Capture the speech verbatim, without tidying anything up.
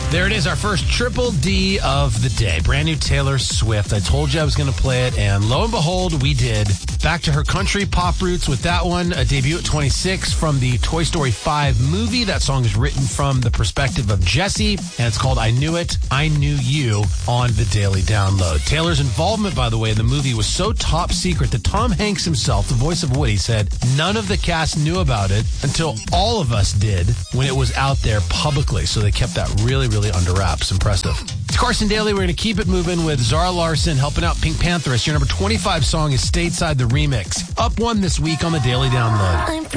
There it is, our first Triple D of the day. Brand new Taylor Swift. I told you I was going to play it, and lo and behold, we did. Back to her country pop roots with that one. A debut at twenty-six from the Toy Story five movie. That song is written from the perspective of Jessie, and it's called I Knew It, I Knew You on the Daily Download. Taylor's involvement, by the way, in the movie was so top secret that Tom Hanks himself, the voice of Woody, said none of the cast knew about it until all of us did when it was out there publicly. So they kept that really, really under wraps. Impressive. It's Carson Daly. We're going to keep it moving with Zara Larsson helping out Pink Pantheress. Your number twenty-five song is Stateside, the remix. Up one this week on the Daily Download.